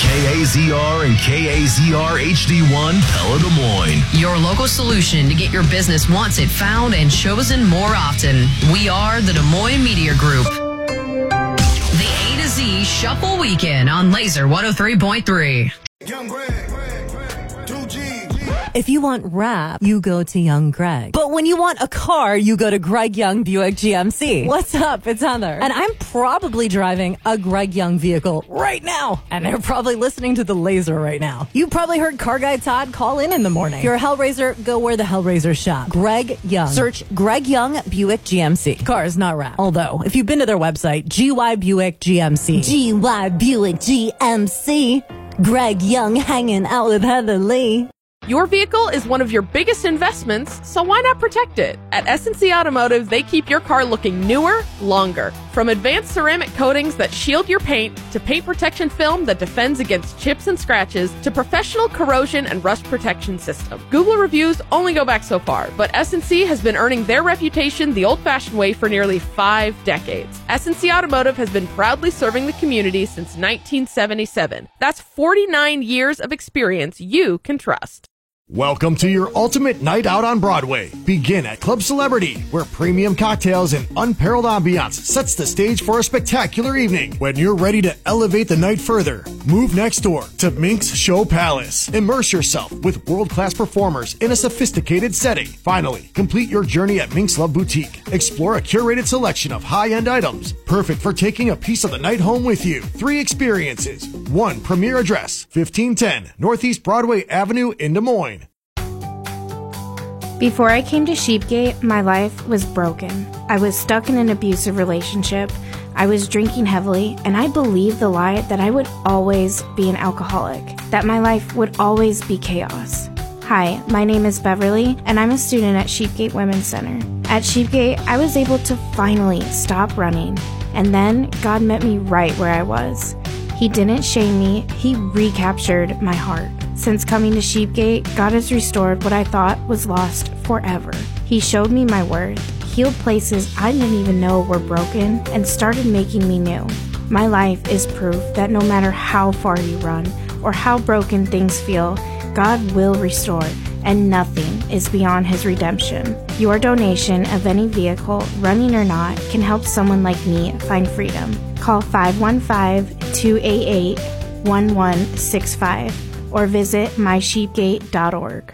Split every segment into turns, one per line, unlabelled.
KAZR and KAZR HD1 Pella Des Moines.
Your local solution to get your business wanted, found, and chosen more often. We are the Des Moines Media Group. The A to Z Shuffle Weekend on Laser 103.3.
Young Greg, 2G.
If you want rap, you go to Young Greg. But when you want a car, you go to Greg Young Buick GMC. What's up? It's Heather. And I'm probably driving a Greg Young vehicle right now. And they're probably listening to the Laser right now. You probably heard Car Guy Todd call in the morning. If you're a Hellraiser, go where the Hellraisers shop. Greg Young. Search Greg Young Buick GMC. Cars, not rap. Although, if you've been to their website, GY Buick GMC. GY Buick GMC. Greg Young hanging out with Heather Lee.
Your vehicle is one of your biggest investments, so why not protect it? At S&C Automotive, they keep your car looking newer, longer. From advanced ceramic coatings that shield your paint, to paint protection film that defends against chips and scratches, to professional corrosion and rust protection system. Google reviews only go back so far, but S&C has been earning their reputation the old-fashioned way for nearly 5 decades. S&C Automotive has been proudly serving the community since 1977. That's 49 years of experience you can trust.
Welcome to your ultimate night out on Broadway. Begin at Club Celebrity, where premium cocktails and unparalleled ambiance sets the stage for a spectacular evening. When you're ready to elevate the night further, move next door to Minx Show Palace. Immerse yourself with world-class performers in a sophisticated setting. Finally, complete your journey at Minx Love Boutique. Explore a curated selection of high-end items, perfect for taking a piece of the night home with you. 3 experiences, 1 premier address, 1510 Northeast Broadway Avenue in Des Moines.
Before I came to Sheepgate, my life was broken. I was stuck in an abusive relationship. I was drinking heavily, and I believed the lie that I would always be an alcoholic, that my life would always be chaos. Hi, my name is Beverly, and I'm a student at Sheepgate Women's Center. At Sheepgate, I was able to finally stop running, and then God met me right where I was. He didn't shame me, He recaptured my heart. Since coming to Sheepgate, God has restored what I thought was lost forever. He showed me my worth, healed places I didn't even know were broken, and started making me new. My life is proof that no matter how far you run or how broken things feel, God will restore, and nothing is beyond His redemption. Your donation of any vehicle, running or not, can help someone like me find freedom. Call 515-288-1165 or visit mysheepgate.org.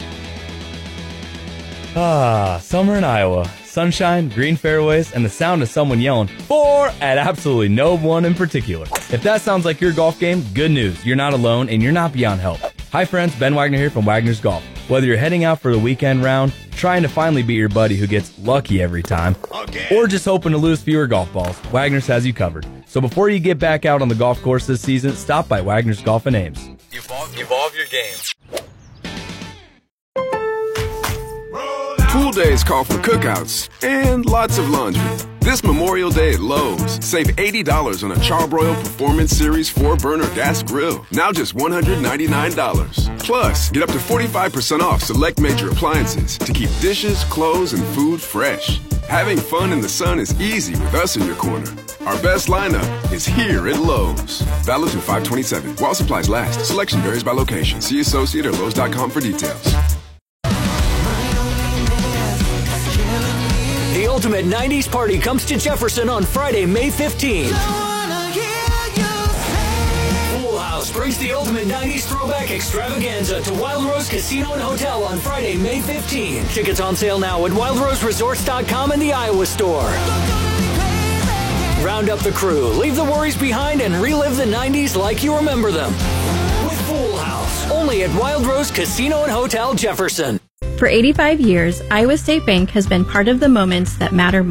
Summer in Iowa. Sunshine, green fairways, and the sound of someone yelling, "4" at absolutely no one in particular. If that sounds like your golf game, good news. You're not alone, and you're not beyond help. Hi friends, Ben Wagner here from Wagner's Golf. Whether you're heading out for the weekend round, trying to finally beat your buddy who gets lucky every time, or just hoping to lose fewer golf balls, Wagner's has you covered. So before you get back out on the golf course this season, stop by Wagner's Golf and Ames. Evolve your game.
Pool days call for cookouts and lots of laundry. This Memorial Day at Lowe's, save $80 on a Charbroil Performance Series 4-burner gas grill. Now just $199. Plus, get up to 45% off select major appliances to keep dishes, clothes, and food fresh. Having fun in the sun is easy with us in your corner. Our best lineup is here at Lowe's. Valid through 5/27. While supplies last. Selection varies by location. See associate or Lowe's.com for details.
The Ultimate 90s Party comes to Jefferson on Friday, May 15th. Full House brings the Ultimate 90s Throwback Extravaganza to Wild Rose Casino and Hotel on Friday, May 15th. Tickets on sale now at wildroseresorts.com and the Iowa Store. Round up the crew, leave the worries behind, and relive the 90s like you remember them. With Full House, only at Wild Rose Casino and Hotel, Jefferson.
For 85 years, Iowa State Bank has been part of the moments that matter most.